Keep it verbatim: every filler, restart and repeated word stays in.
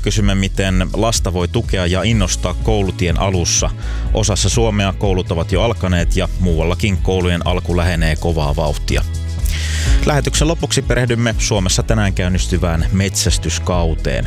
kysymme, miten lasta voi tukea ja innostaa koulutien alussa. Osassa Suomea koulut ovat jo alkaneet ja muuallakin koulujen alku lähenee kovaa vauhtia. Lähetyksen lopuksi perehdymme Suomessa tänään käynnistyvään metsästyskauteen.